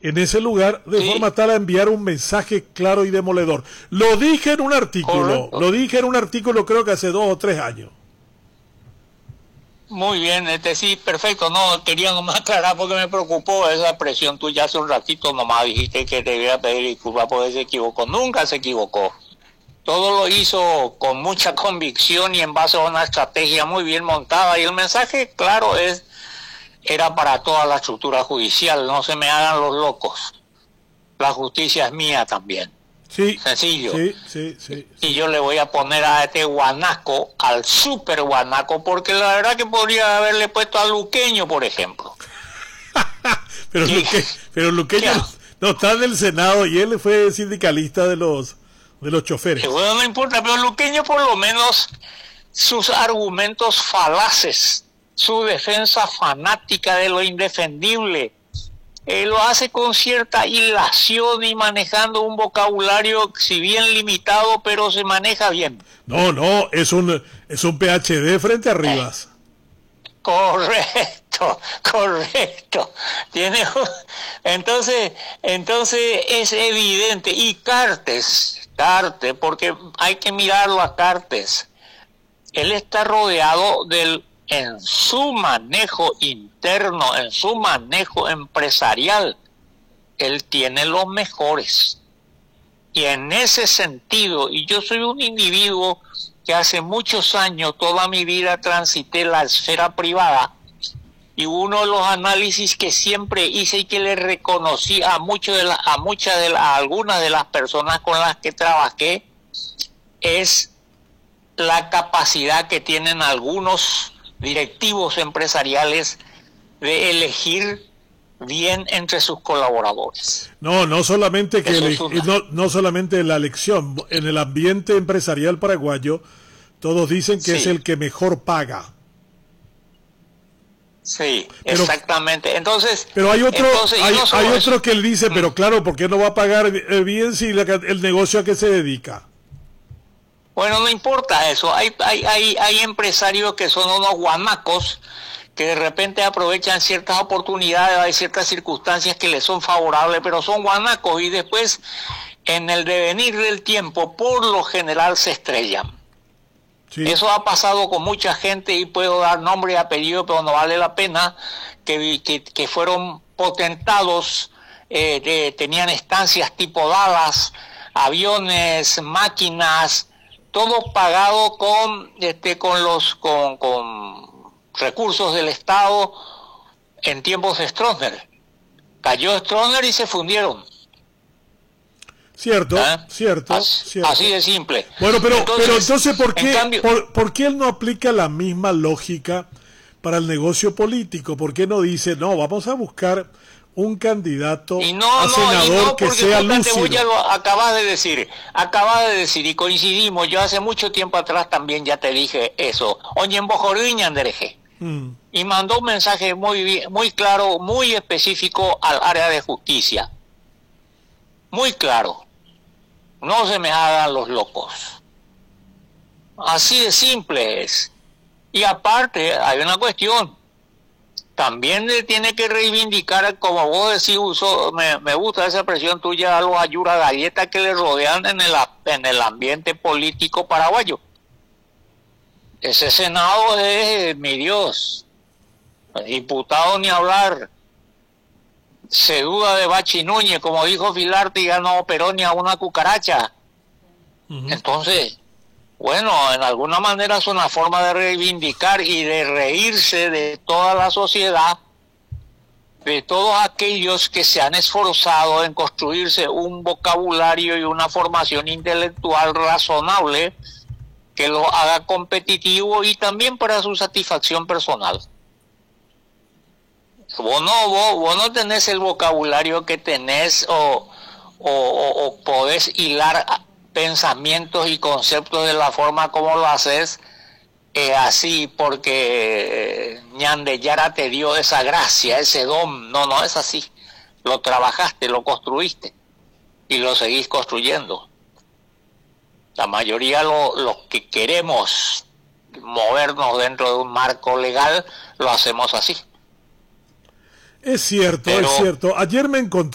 en ese lugar de forma tal a enviar un mensaje claro y demoledor. Lo dije en un artículo, creo que hace 2 o 3 años. Muy bien, sí, perfecto. No, quería nomás aclarar porque me preocupó esa presión tuya hace un ratito nomás. Dijiste que debía pedir disculpas porque se equivocó. Nunca se equivocó. Todo lo hizo con mucha convicción y en base a una estrategia muy bien montada. Y el mensaje, claro, era para toda la estructura judicial. No se me hagan los locos. La justicia es mía también. Sí. Sencillo. Sí. Y yo le voy a poner a este guanaco, al super guanaco, porque la verdad que podría haberle puesto a Luqueño, por ejemplo. pero Luqueño no está en el Senado y él fue sindicalista de los choferes. Bueno, no importa, pero Luqueño por lo menos sus argumentos falaces, su defensa fanática de lo indefendible, lo hace con cierta hilación y manejando un vocabulario, si bien limitado, pero se maneja bien. No, es un PhD frente a Rivas. Correcto. Entonces es evidente. Y Cartes, porque hay que mirarlo a Cartes. Él está rodeado en su manejo interno, en su manejo empresarial, él tiene los mejores. Y en ese sentido, y yo soy un individuo que hace muchos años, toda mi vida transité la esfera privada, y uno de los análisis que siempre hice y que le reconocí a algunas de las personas con las que trabajé, es la capacidad que tienen algunos directivos empresariales de elegir bien entre sus colaboradores. No solamente no solamente la elección, en el ambiente empresarial paraguayo todos dicen que es el que mejor paga. Sí, exactamente. Entonces, pero hay otro que él dice, pero claro, ¿por qué no va a pagar bien si el negocio a qué se dedica? Bueno, no importa eso. Hay empresarios que son unos guanacos que de repente aprovechan ciertas oportunidades, hay ciertas circunstancias que les son favorables, pero son guanacos y después en el devenir del tiempo por lo general se estrellan. Sí. Eso ha pasado con mucha gente y puedo dar nombre y apellido, pero no vale la pena, que fueron potentados, tenían estancias tipo Dallas, aviones, máquinas, todo pagado con recursos del Estado en tiempos de Stroessner. Cayó Stroessner y se fundieron. Cierto. Así de simple. Bueno, pero entonces ¿por qué él no aplica la misma lógica para el negocio político? ¿Por qué no dice, no, vamos a buscar un candidato a senador que sea lúcido? Ya lo acabas de decir y coincidimos. Yo hace mucho tiempo atrás también ya te dije eso. Oye, en Bojordiña Andereje. Y mandó un mensaje muy claro, muy específico al área de justicia. Muy claro. No se me hagan los locos. Así de simple es. Y aparte, hay una cuestión. También le tiene que reivindicar, como vos decís, me gusta esa expresión tuya, a los ayura galletas que le rodean en el ambiente político paraguayo. Ese Senado es, mi Dios, diputado ni hablar. Se duda de Bachi Núñez, como dijo Filarte, ya no operó ni a una cucaracha. Entonces, bueno, en alguna manera es una forma de reivindicar y de reírse de toda la sociedad, de todos aquellos que se han esforzado en construirse un vocabulario y una formación intelectual razonable que lo haga competitivo y también para su satisfacción personal. Vos no tenés el vocabulario que tenés o podés hilar pensamientos y conceptos de la forma como lo haces, así porque Ñande Yara te dio esa gracia, ese don. No es así. Lo trabajaste, lo construiste y lo seguís construyendo. La mayoría los que queremos movernos dentro de un marco legal lo hacemos así. Es cierto. Ayer me encontré